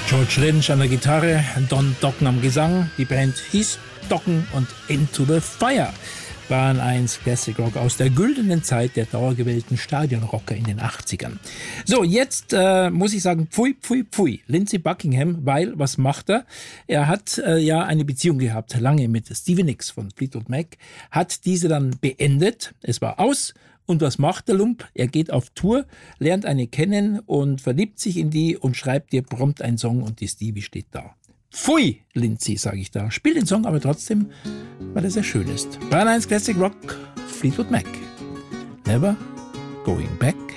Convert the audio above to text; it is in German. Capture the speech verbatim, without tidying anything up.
George Lynch an der Gitarre, Don Dokken am Gesang. Die Band hieß Dokken und Into the Fire. Bahn eins Classic Rock aus der güldenen Zeit der dauergewählten Stadionrocker in den achtzigern. So, jetzt äh, muss ich sagen, pfui, pfui, pfui, Lindsey Buckingham, weil, was macht er? Er hat äh, ja eine Beziehung gehabt, lange mit Stevie Nicks von Fleetwood Mac, hat diese dann beendet, es war aus. Und was macht der Lump? Er geht auf Tour, lernt eine kennen und verliebt sich in die und schreibt ihr prompt einen Song und die Stevie steht da. Pfui, Lindsey, sage ich da. Spiel den Song aber trotzdem, weil er sehr schön ist. Bahn eins Classic Rock, Fleetwood Mac. Never going back.